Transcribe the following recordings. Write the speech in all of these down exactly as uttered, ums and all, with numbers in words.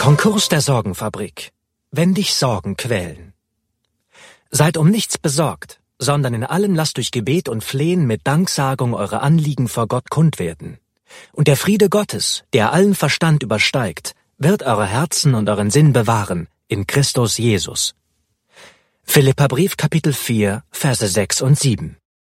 Konkurs der Sorgenfabrik. Wenn dich Sorgen quälen. Seid um nichts besorgt, sondern in allem lasst durch Gebet und Flehen mit Danksagung eure Anliegen vor Gott kund werden. Und der Friede Gottes, der allen Verstand übersteigt, wird eure Herzen und euren Sinn bewahren in Christus Jesus. Philipperbrief Kapitel vier, Verse sechs und sieben.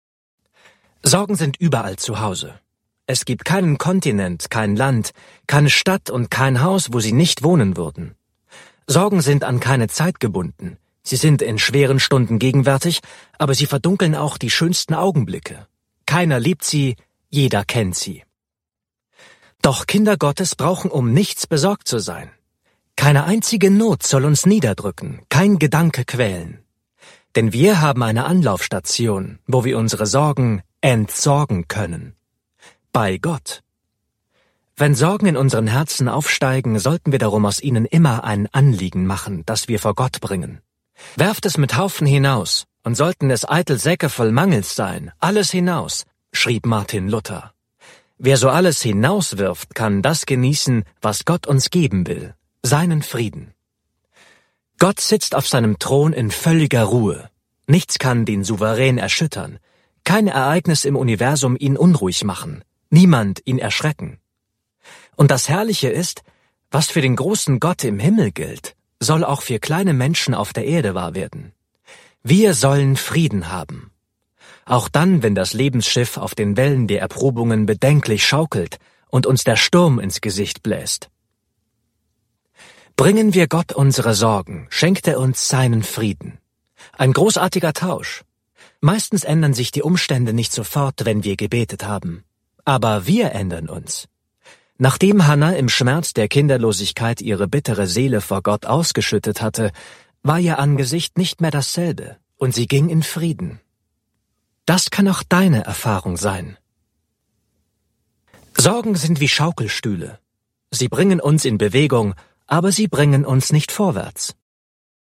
Sorgen sind überall zu Hause. Es gibt keinen Kontinent, kein Land, keine Stadt und kein Haus, wo sie nicht wohnen würden. Sorgen sind an keine Zeit gebunden. Sie sind in schweren Stunden gegenwärtig, aber sie verdunkeln auch die schönsten Augenblicke. Keiner liebt sie, jeder kennt sie. Doch Kinder Gottes brauchen um nichts besorgt zu sein. Keine einzige Not soll uns niederdrücken, kein Gedanke quälen. Denn wir haben eine Anlaufstation, wo wir unsere Sorgen entsorgen können. Bei Gott. Wenn Sorgen in unseren Herzen aufsteigen, sollten wir darum aus ihnen immer ein Anliegen machen, das wir vor Gott bringen. Werft es mit Haufen hinaus, und sollten es eitel Säcke voll Mangels sein, alles hinaus, schrieb Martin Luther. Wer so alles hinauswirft, kann das genießen, was Gott uns geben will, seinen Frieden. Gott sitzt auf seinem Thron in völliger Ruhe. Nichts kann den Souverän erschüttern, kein Ereignis im Universum ihn unruhig machen, niemand ihn erschrecken. Und das Herrliche ist, was für den großen Gott im Himmel gilt, soll auch für kleine Menschen auf der Erde wahr werden. Wir sollen Frieden haben. Auch dann, wenn das Lebensschiff auf den Wellen der Erprobungen bedenklich schaukelt und uns der Sturm ins Gesicht bläst. Bringen wir Gott unsere Sorgen, schenkt er uns seinen Frieden. Ein großartiger Tausch. Meistens ändern sich die Umstände nicht sofort, wenn wir gebetet haben. Aber wir ändern uns. Nachdem Hannah im Schmerz der Kinderlosigkeit ihre bittere Seele vor Gott ausgeschüttet hatte, war ihr Angesicht nicht mehr dasselbe, und sie ging in Frieden. Das kann auch deine Erfahrung sein. Sorgen sind wie Schaukelstühle. Sie bringen uns in Bewegung, aber sie bringen uns nicht vorwärts.